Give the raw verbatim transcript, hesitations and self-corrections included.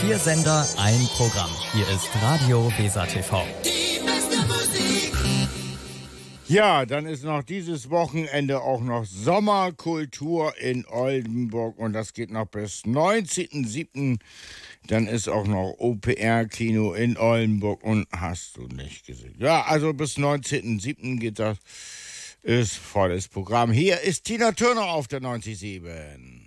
Vier Sender, ein Programm. Hier ist Radio Weser T V. Die beste Musik. Ja, dann ist noch dieses Wochenende auch noch Sommerkultur in Oldenburg und das geht noch bis neunzehnten siebten Dann ist auch noch O P R-Kino in Oldenburg und hast du nicht gesehen. Ja, also bis neunzehnten siebten geht das, ist volles Programm. Hier ist Tina Turner auf der neunzig Komma sieben.